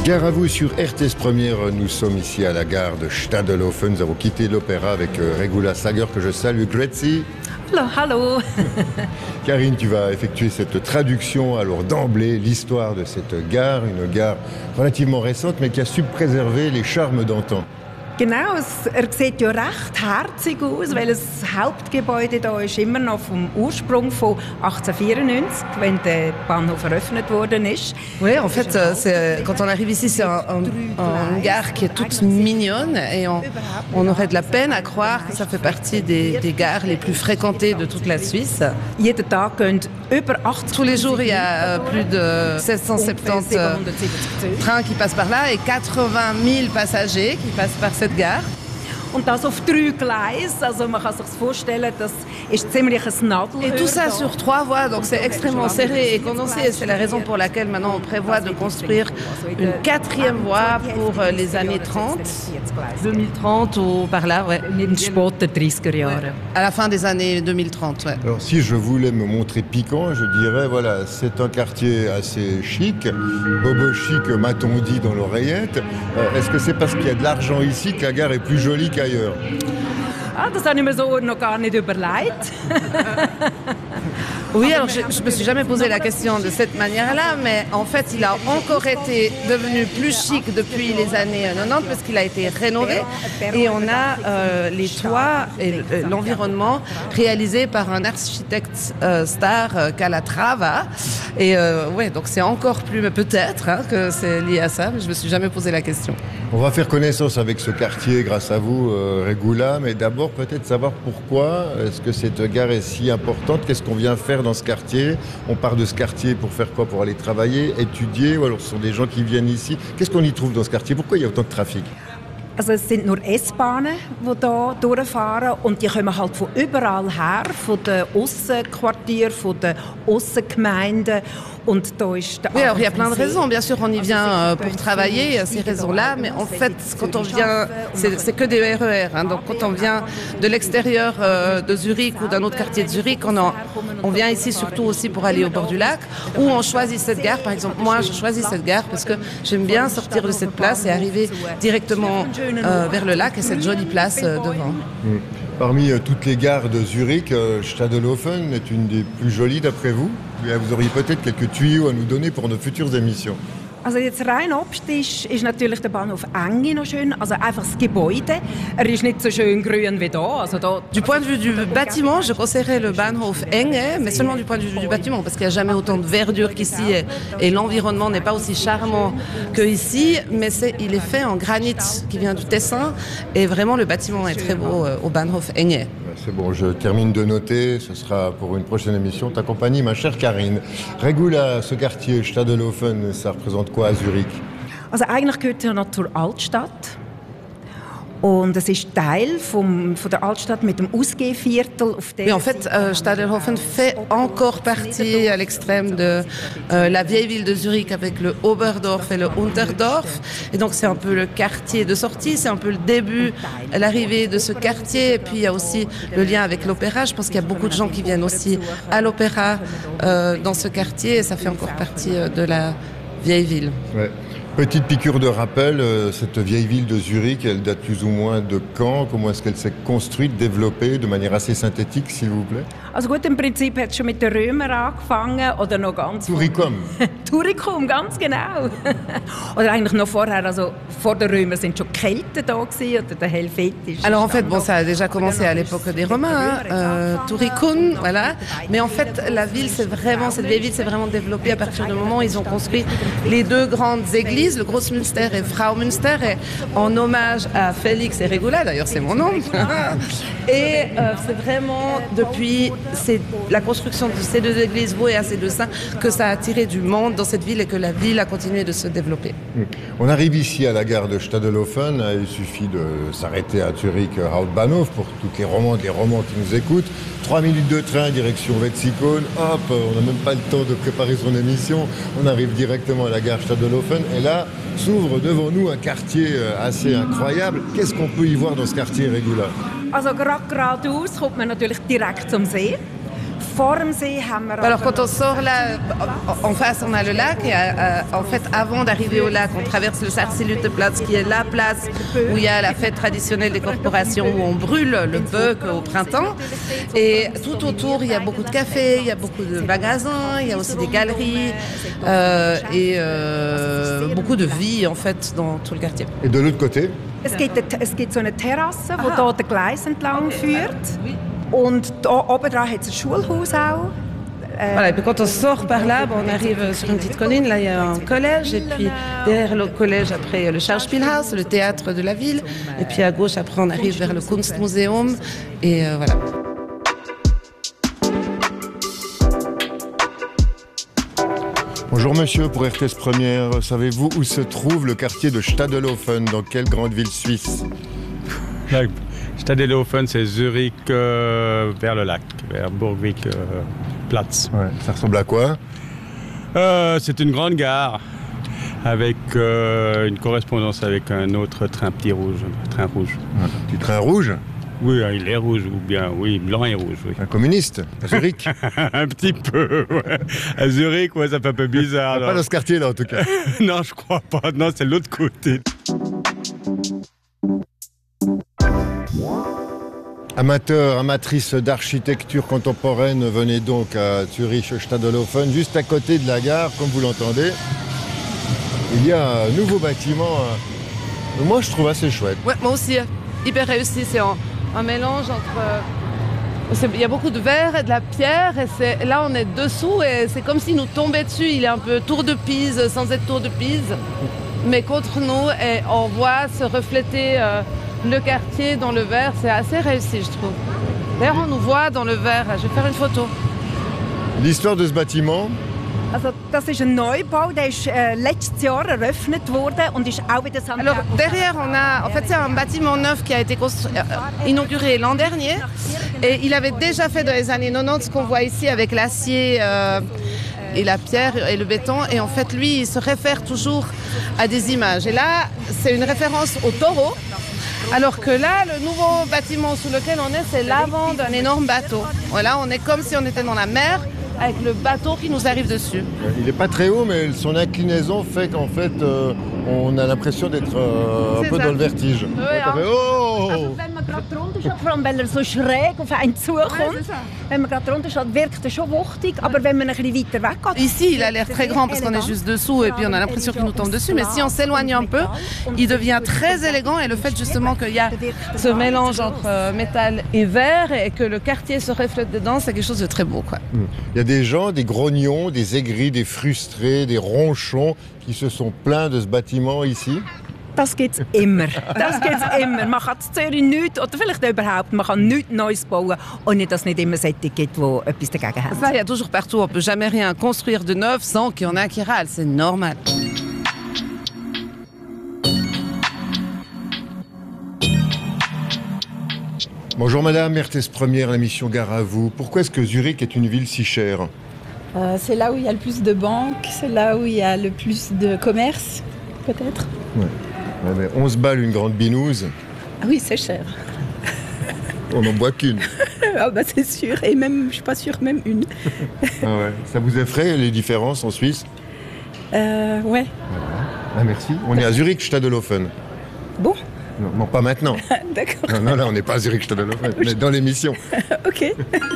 Gare à vous sur RTS Première, nous sommes ici à la gare de Stadelhofen. Nous avons quitté l'opéra avec Regula Sager que je salue. Grüezi. Hallo. Karine, tu vas effectuer cette traduction. Alors d'emblée, l'histoire de cette gare, une gare relativement récente mais qui a su préserver les charmes d'antan. Genau, sieht ja recht herzig aus, weil das Hauptgebäude da ist immer noch vom Ursprung von 1894, wenn der Bahnhof eröffnet worden ist. Oui, en fait, quand on arrive ici, c'est une gare qui est toute mignonne et on aurait de la peine à croire que ça fait partie des gares les plus fréquentées de toute la Suisse. Jeden Tag gehen über 80. Tous les jours, il y a plus de 770 trains qui passent par là et 80 000 passagers qui passent par cette gare. Und das auf 3 Gleise, also man kann sich vorstellen, das ist ziemlich ein Nadelöhr. Et tout ça sur 3 voies, donc c'est extrêmement serré et condensé. Et c'est la raison pour laquelle maintenant on prévoit de construire une 4e voie pour les années 30, 2030 ou par là, ouais. In den späten 30er Jahren. À la fin des années 2030, ouais. Alors si je voulais me montrer piquant, je dirais voilà, c'est un quartier assez chic, bobo chic m'a-t-on dit dans l'oreillette. Est-ce que c'est parce qu'il y a de l'argent ici que la gare est plus jolie qu'ailleurs? Ah, das habe ich mir so noch gar nicht überlegt. Oui, alors je me suis jamais posé la question de cette manière-là, mais en fait, il a encore été devenu plus chic depuis les années 90 parce qu'il a été rénové et on a les toits et l'environnement réalisés par un architecte star Calatrava. Et ouais, donc c'est encore plus, peut-être que c'est lié à ça, mais je me suis jamais posé la question. On va faire connaissance avec ce quartier grâce à vous, Regula, mais d'abord peut-être savoir pourquoi est-ce que cette gare est si importante, qu'est-ce qu'on vient faire dans ce quartier? On part de ce quartier pour faire quoi? Pour aller travailler, étudier, ou alors ce sont des gens qui viennent ici? Qu'est-ce qu'on y trouve dans ce quartier? Pourquoi il y a autant de trafic? Also es sind nur S-Bahnen, die hier durchfahren und die kommen halt von überall her, von den Aussenquartieren, von den Aussengemeinden. Und da ist oui, alors il y a plein de raisons. Bien sûr, on y vient pour travailler, ces raisons-là. Mais en fait, quand on vient, c'est que des RER. Donc quand on vient de l'extérieur de Zurich ou d'un autre quartier de Zurich, on vient ici surtout aussi pour aller au bord du lac. Ou on choisit cette gare. Par exemple, moi, je choisis cette gare parce que j'aime bien sortir de cette place et arriver directement vers le lac et cette jolie place devant. Parmi toutes les gares de Zurich, Stadelhofen est une des plus jolies d'après vous? Vous auriez peut-être quelques tuyaux à nous donner pour nos futures émissions. Also jetzt rein optisch ist natürlich der Bahnhof Enge noch schön, also einfach das Gebäude. Ist nicht so schön grün wie da. Also da. Du point de vue du bâtiment, je conseillerais le Bahnhof Enge, mais seulement du point de vue du bâtiment, parce qu'il n'y a jamais autant de verdure qu'ici et l'environnement n'est pas aussi charmant qu'ici, mais il est fait en granit qui vient du Tessin et vraiment le bâtiment est très beau au Bahnhof Enge. C'est bon, je termine de noter, ce sera pour une prochaine émission. Ta compagnie, ma chère Karine. Regula, ce quartier Stadelhofen, ça représente quoi à Zurich? Also eigentlich gehört er noch zur Altstadt. Und es ist Teil von der Altstadt mit dem Ausgehviertel. Oui, en fait, Stadelhofen fait encore partie à l'extrême de la vieille ville de Zurich avec le Oberdorf et le Unterdorf. Et donc, c'est un peu le quartier de sortie, c'est un peu le début, l'arrivée de ce quartier. Et puis, il y a aussi le lien avec l'opéra. Je pense qu'il y a beaucoup de gens qui viennent aussi à l'opéra dans ce quartier. Et ça fait encore partie de la vieille ville. Ouais. Petite piqûre de rappel, cette vieille ville de Zurich, elle date plus ou moins de quand? Comment est-ce qu'elle s'est construite, développée de manière assez synthétique, s'il vous plaît? Also gut, im Prinzip hat es schon mit den Römern angefangen oder noch ganz... Turicum. Turicum, ganz genau. Oder eigentlich noch vorher, also vor den Römern sind schon Kelten da gewesen, oder der Helvetisch. Alors en fait, bon, ça a déjà commencé à l'époque des Romains, Turicum, voilà. Mais en fait, la ville, cette vieille ville s'est vraiment développée à partir du moment où ils ont construit les 2 grandes églises, le Großmünster et Fraumünster, et en hommage à Félix et Regula, d'ailleurs c'est mon nom. Et c'est vraiment depuis la construction de ces 2 églises vouées à ces 2 saints que ça a attiré du monde dans cette ville et que la ville a continué de se développer. On arrive ici à la gare de Stadelhofen, il suffit de s'arrêter à Zurich Hauptbahnhof pour toutes les romans qui nous écoutent. 3 minutes de train direction Wetzikon, hop, on n'a même pas le temps de préparer son émission, on arrive directement à la gare Stadelhofen et là s'ouvre devant nous un quartier assez incroyable. Qu'est-ce qu'on peut y voir dans ce quartier, Regula? Also geradeaus kommt man natürlich direkt zum See. Vor dem See haben wir Alors quand on sort là, en face on a le lac et en fait avant d'arriver au lac on traverse le Sarsiluteplatz qui est la place où il y a la fête traditionnelle des corporations où on brûle le bœuf au printemps et tout autour il y a beaucoup de cafés, il y a beaucoup de magasins, il y a aussi des galeries et beaucoup de vie en fait dans tout le quartier. Et de l'autre côté? Es gibt so eine Terrasse, die hier den Gleis entlang führt. Und da oben dran hat es ein Schulhaus auch. Voilà, et puis quand on sort par là, on arrive sur une petite colline, là il y a un collège, et puis derrière le collège, après il y a le Schauspielhaus, le théâtre de la ville, et puis à gauche, après on arrive vers le Kunstmuseum, et voilà. Bonjour monsieur, pour RTS Première, savez-vous où se trouve le quartier de Stadelhofen, dans quelle grande ville suisse? Stadelhofen, c'est Zurich vers le lac, vers Burgwijk-Platz. Ouais, ça ressemble à quoi? C'est une grande gare avec une correspondance avec un autre train petit rouge, un train rouge. Un petit train rouge? Oui, il est rouge, ou bien, oui, blanc et rouge, oui. Un communiste, à Zurich? Un petit peu, ouais. À Zurich, ouais, ça fait un peu bizarre. Pas dans ce quartier-là, en tout cas. Non, je crois pas. Non, c'est l'autre côté. Amateurs, amatrices d'architecture contemporaine, venez donc à Zurich-Stadelhofen, juste à côté de la gare, comme vous l'entendez. Il y a un nouveau bâtiment, moi je trouve assez chouette. Ouais, moi aussi, hyper réussi, c'est un mélange entre... Il y a beaucoup de verre et de la pierre, et là on est dessous, et c'est comme s'il nous tombait dessus, il est un peu tour de Pise, sans être tour de Pise, mais contre nous, et on voit se refléter... le quartier dans le verre, c'est assez réussi, je trouve. D'ailleurs, on nous voit dans le verre. Je vais faire une photo. L'histoire de ce bâtiment? Also, das ist ein Neubau, der ist letztes Jahr eröffnet worden und ist auch wieder Santiago. Alors, derrière, on a... En fait, c'est un bâtiment neuf qui a été inauguré l'an dernier. Et il avait déjà fait dans les années 90 ce qu'on voit ici avec l'acier et la pierre et le béton. Et en fait, lui, il se réfère toujours à des images. Et là, c'est une référence au taureau. Alors que là, le nouveau bâtiment sous lequel on est, c'est l'avant d'un énorme bateau. Voilà, on est comme si on était dans la mer avec le bateau qui nous arrive dessus. Il n'est pas très haut, mais son inclinaison fait qu'en fait, on a l'impression d'être un peu dans le vertige. Also, wenn man gerade drunter steht, vor allem weil er so schräg auf einen zukommt, wenn man gerade drunter steht, wirkt er schon wuchtig, aber wenn man ein bisschen weiter weg geht... Ici, il a l'air très grand parce qu'on est juste dessous et puis on a l'impression qu'il nous tombe dessus, mais si on s'éloigne un peu, il devient très élégant et le fait justement qu'il y a ce mélange entre métal et verre et que le quartier se reflète dedans, c'est quelque chose de très beau, quoi. Il y a des gens, des grognons, des aigris, des frustrés, des ronchons qui se sont plaints de ce bâtiment ici. Das gibt es immer. Das gibt's immer. Man kann in Zürich nichts, oder vielleicht überhaupt, man kann nichts Neues bauen, ohne dass es nicht immer solche gibt, die etwas dagegen haben. Ça, il y a toujours partout. On ne peut jamais rien construire de neuf sans qu'il y en a qui râlent. C'est normal. Bonjour madame, RTS Première, l'émission Gare à vous. Pourquoi est-ce que Zurich est une ville si chère? C'est là où il y a le plus de banques, c'est là où il y a le plus de commerce, peut-être. Ouais. Ouais, mais 11 balles une grande binouse. Ah oui, c'est cher. On n'en boit qu'une. Ah bah c'est sûr, et même, je suis pas sûre, même une. Ah ouais. Ça vous effraie les différences en Suisse? Ouais. Ah merci. On est à Zurich-Stadelhofen. Bon. Non, pas maintenant. D'accord. Non, là on n'est pas à Zurich-Stadelhofen, mais dans l'émission. Ok.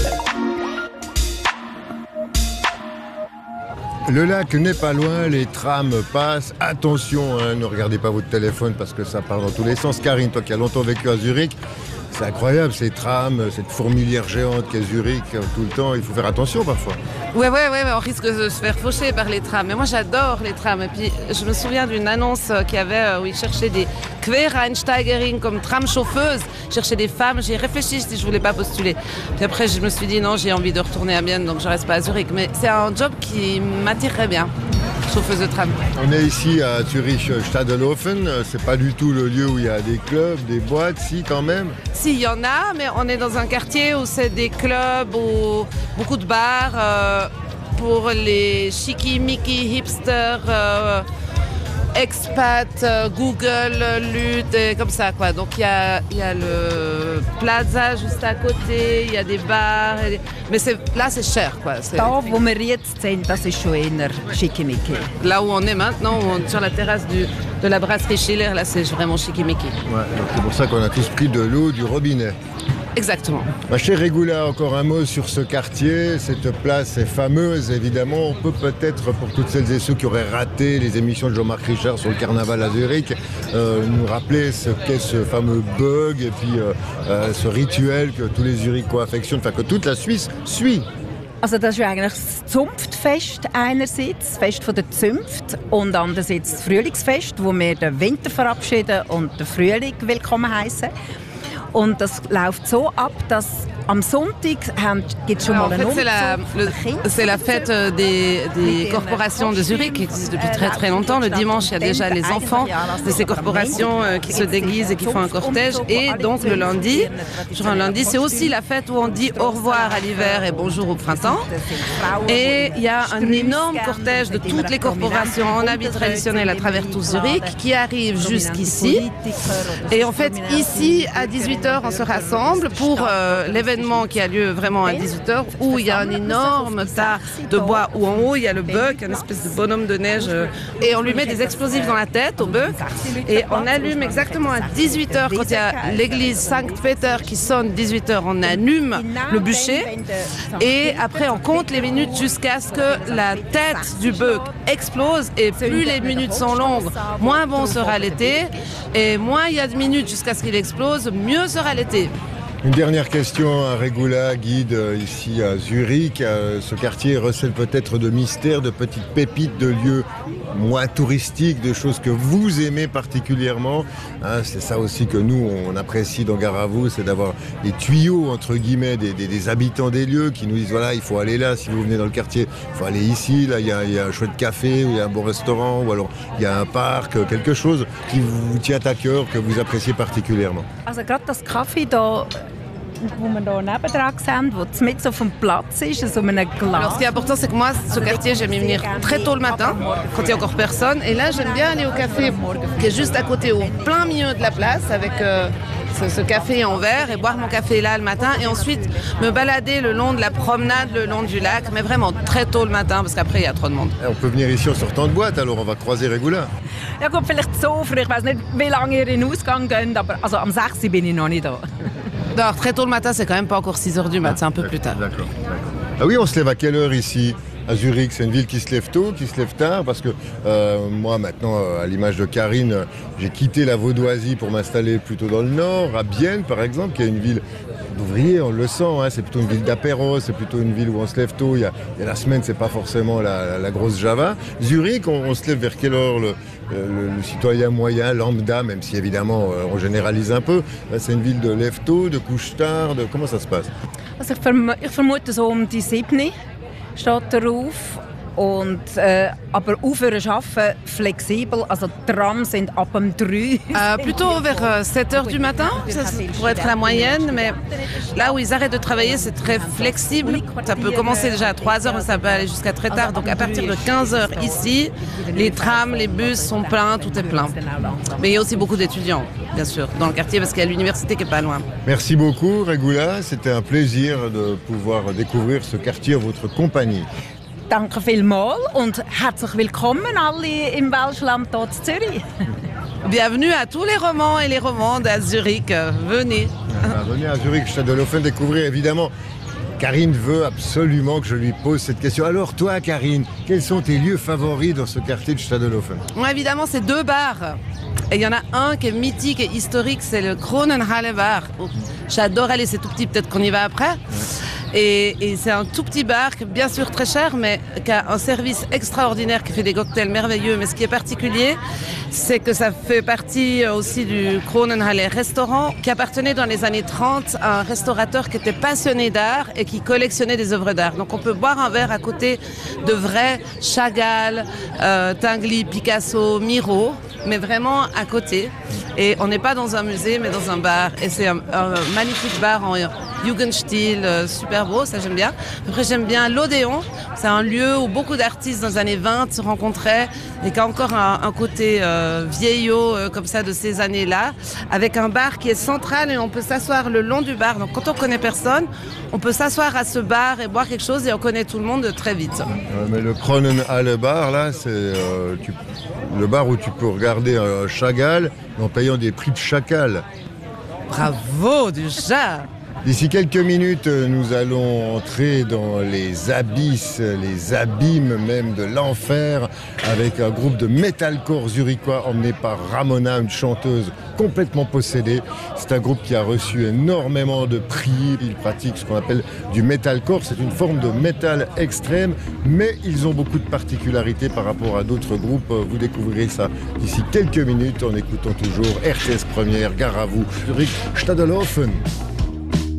Le lac n'est pas loin, les trams passent. Attention, hein, ne regardez pas votre téléphone parce que ça part dans tous les sens. Karine, toi qui as longtemps vécu à Zurich, c'est incroyable ces trams, cette fourmilière géante qu'est Zurich tout le temps. Il faut faire attention parfois. Ouais, on risque de se faire faucher par les trams. Mais moi, j'adore les trams. Et puis, je me souviens d'une annonce qu'il y avait où ils cherchaient des Quereinsteigerin comme tram-chauffeuses. Ils cherchaient des femmes. J'ai réfléchi si je voulais pas postuler. Puis après, je me suis dit non, j'ai envie de retourner à Bienne, donc je reste pas à Zurich. Mais c'est un job qui m'attirerait bien. Chauffeuse de tram. On est ici à Zurich-Stadelhofen. C'est pas du tout le lieu où il y a des clubs, des boîtes, si quand même. Si, il y en a, mais on est dans un quartier où c'est des clubs, où beaucoup de bars pour les chicky-mickey hipsters expat, Google, lutte, et comme ça, quoi. Donc il y a le plaza juste à côté, il y a des bars, mais là c'est cher, quoi. Da, wo wir jetzt sind, das ist schon eher schickimicki. Là où on est maintenant, sur la terrasse de la brasserie Schiller, là c'est vraiment schickimicki. Ouais, donc c'est pour ça qu'on a tous pris de l'eau du robinet. Exactement. Ma chère Regula, encore un mot sur ce quartier. Cette place est fameuse, évidemment. On peut peut-être, pour toutes celles et ceux qui auraient raté les émissions de Jean-Marc Richard sur le carnaval à Zurich, nous rappeler ce qu'est ce fameux bug et puis ce rituel que tous les Zurichois affectionnent, enfin que toute la Suisse suit. Also das ist eigentlich das Zunftfest einerseits, das Fest der Zünft, und andererseits das Frühlingsfest, wo wir den Winter verabschieden und den Frühling willkommen heißen. Und das läuft so ab, dass am Sonntag gibt es schon mal einen Umzug. C'est la fête des corporations de Zurich qui existe depuis très très longtemps. Le dimanche, il y a déjà les enfants de ces corporations qui se déguisent et qui font un cortège. Et donc le lundi, c'est aussi la fête où on dit au revoir à l'hiver et bonjour au printemps. Et il y a un énorme cortège de toutes les corporations en habits traditionnels à travers tout Zurich qui arrive jusqu'ici. Et en fait, ici, à 18h, on se rassemble pour l'événement qui a lieu vraiment à 18h, où il y a un énorme tas de bois, où en haut il y a le bœuf, une espèce de bonhomme de neige, et on lui met des explosifs dans la tête au bœuf, et on allume exactement à 18h, quand il y a l'église Saint-Peter qui sonne 18h, on allume le bûcher, et après on compte les minutes jusqu'à ce que la tête du bœuf explose, et plus les minutes sont longues, moins bon sera l'été, et moins il y a de minutes jusqu'à ce qu'il explose, mieux sera l'été. Une dernière question à Regula, guide ici à Zurich. Ce quartier recèle peut-être de mystères, de petites pépites, de lieux moins touristiques, de choses que vous aimez particulièrement. Hein, c'est ça aussi que nous, on apprécie dans Gare à vous, c'est d'avoir les tuyaux, entre guillemets, des habitants des lieux qui nous disent, voilà, il faut aller là, si vous venez dans le quartier, il faut aller ici, là, il y a un chouette café, ou il y a un bon restaurant, ou alors il y a un parc, quelque chose qui vous tient à cœur, que vous appréciez particulièrement. Also gerade das Café da, wo wir hier nebendran sehen, wo mitten auf dem Platz ist, so einem Glas. Alors ce qui est important, c'est que moi, ce quartier, j'aime y venir très tôt le matin, quand il n'y a encore personne. Et là, j'aime bien aller au café qui est juste à côté, au plein milieu de la place, avec ce café en verre, et boire mon café là le matin. Et ensuite, me balader le long de la promenade, le long du lac, mais vraiment très tôt le matin, parce qu'après, il y a trop de monde. On peut venir ici en sortant de boîte, alors on va croiser Regula. Ja gut, vielleicht so früh. Ich weiß nicht, wie lange ihr in den Ausgang geht, aber also am 6 bin ich noch nicht da. Alors, très tôt le matin, c'est quand même pas encore 6h du matin, c'est un peu plus tard. D'accord. Ah oui, on se lève à quelle heure ici à Zurich? C'est une ville qui se lève tôt, qui se lève tard, parce que moi maintenant, à l'image de Karine, j'ai quitté la Vaudoisie pour m'installer plutôt dans le nord, à Bienne par exemple, qui est une ville d'ouvriers, on le sent, hein, c'est plutôt une ville d'apéro, c'est plutôt une ville où on se lève tôt, il y a la semaine, c'est pas forcément la grosse Java. Zurich, on se lève vers quelle heure le citoyen moyen, lambda, même si évidemment on généralise un peu, c'est une ville de lève tôt, de couche tard, comment ça se passe? Also ich vermute so die 7 steht darauf. Und, aber aufhören arbeiten flexibel, also die Trams sind ab dem 3. Plutôt vers 7h du matin, ça pourrait être la moyenne, mais là où ils arrêtent de travailler, c'est très flexible. Ça peut commencer déjà à 3h, mais ça peut aller jusqu'à très tard. Donc à partir de 15h ici, les trams, les bus sont pleins, tout est plein. Mais il y a aussi beaucoup d'étudiants, bien sûr, dans le quartier, parce qu'il y a l'université qui est pas loin. Merci beaucoup, Regula. C'était un plaisir de pouvoir découvrir ce quartier en votre compagnie. Danke vielmals und herzlich willkommen alle im Welschland hier in Zürich. Bienvenue à tous les romans et les romandes à Zurich. Venez. Venez à Zurich, Stadelhofen, découvrir évidemment. Karine veut absolument que je lui pose cette question. Alors toi, Karine, quels sont tes lieux favoris dans ce quartier de Stadelhofen? Moi, évidemment, c'est 2 bars. Et il y en a un qui est mythique et historique, c'est le Kronenhalle Bar. J'adore aller, c'est tout petit, peut-être qu'on y va après. Et c'est un tout petit bar, bien sûr très cher, mais qui a un service extraordinaire, qui fait des cocktails merveilleux. Mais ce qui est particulier, c'est que ça fait partie aussi du Kronenhalle restaurant, qui appartenait dans les années 30 à un restaurateur qui était passionné d'art et qui collectionnait des œuvres d'art. Donc on peut boire un verre à côté de vrais Chagall, Tinguely, Picasso, Miro, mais vraiment à côté. Et on n'est pas dans un musée, mais dans un bar. Et c'est un magnifique bar Jugendstil, super beau, ça j'aime bien. Après j'aime bien l'Odéon, c'est un lieu où beaucoup d'artistes dans les années 20 se rencontraient et qui a encore un côté vieillot comme ça de ces années-là, avec un bar qui est central et on peut s'asseoir le long du bar. Donc quand on connaît personne, on peut s'asseoir à ce bar et boire quelque chose et on connaît tout le monde très vite. Mais le Kronenhalle Bar, là, c'est le bar où tu peux regarder Chagall en payant des prix de chacal. Bravo déjà. D'ici quelques minutes, nous allons entrer dans les abysses, les abîmes même de l'enfer, avec un groupe de metalcore zurichois emmené par Ramona, une chanteuse complètement possédée. C'est un groupe qui a reçu énormément de prix. Ils pratiquent ce qu'on appelle du metalcore. C'est une forme de métal extrême, mais ils ont beaucoup de particularités par rapport à d'autres groupes. Vous découvrirez ça d'ici quelques minutes en écoutant toujours RTS Première, Gare à vous, Zurich, Stadelhofen.